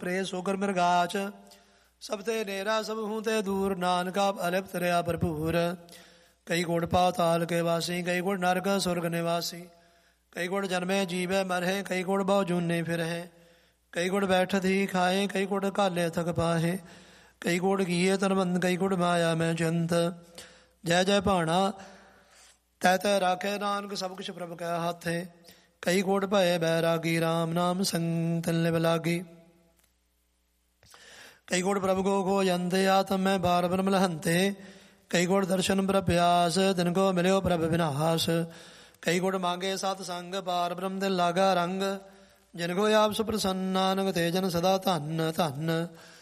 ਪ੍ਰੇ ਸੋਗਰ ਮਿਰਗਾਚ। ਸਭ ਤੇ ਨੇਰਾ ਸਭ ਹੂੰ ਤੇ ਦੂਰ, ਨਾਨਕ ਆਪ ਅਲਿਪਤ ਰਿਹਾ ਭਰਪੂਰ। ਕਈ ਗੁਣ ਪਾਤਾਲ ਕੇ ਵਾਸੀ, ਕਈ ਗੁਣ ਨਰਕ ਸੁਰਗ ਨਿਵਾਸੀ। ਕਈ ਗੁਣ ਜਨਮੇ ਜੀਵੈ ਮਰਹਿ, ਕਈ ਗੁਣ ਬਹੁ ਜੂਨੇ ਫਿਰਹਿ। ਕਈ ਗੁਣ ਬੈਠਤ ਹੀ ਖਾਏ, ਕਈ ਗੁਣ ਘਾਲੇ ਥਕ ਪਾਹੇ। ਕਈ ਗੁਣ ਗੀਏ ਤਨਬੰਧ, ਕਈ ਗੁਣ ਮਾਇਆ ਮੈਂ ਚਿੰਤ। ਜੈ ਜੈ ਭਾਣਾ ਤੈ ਤੈ ਰਾਖੇ, ਨਾਨਕ ਸਭ ਕੁਛ ਪ੍ਰਭ ਕੈ ਹਾਥੇ। ਕਈ ਗੁਣ ਭਏ ਬੈਰਾਗੀ, ਰਾਮ ਨਾਮ ਸੰਗ ਤਿਨ ਲਿਵ ਲਾਗੀ। ਕਈ ਗੁਣ ਪ੍ਰਭ ਕੋ ਖੋਜੰਤੇ, ਆਤਮ ਮੈਂ ਬਾਰ ਬ੍ਰਹਮ ਲਹੰਤੇ। ਕਈ ਗੁਣ ਦਰਸ਼ਨ ਪ੍ਰਭਿਆਸ, ਤਿਨ ਕੋ ਮਿਲਿਓ ਪ੍ਰਭ ਵਿਨਾਸ਼। ਕਈ ਗੁਣ ਮੰਗੇ ਸਤ ਸੰਗ, ਪਾਰ ਬ੍ਰਹਮ ਦਿਨ ਲਾਗਾ ਰੰਗ। ਜਿਨ ਕੋ ਆਪ ਸੁਪ੍ਰਸੰਨ, ਨਾਨਕ ਤੇ ਜਨ ਸਦਾ ਧੰਨ ਧੰਨ।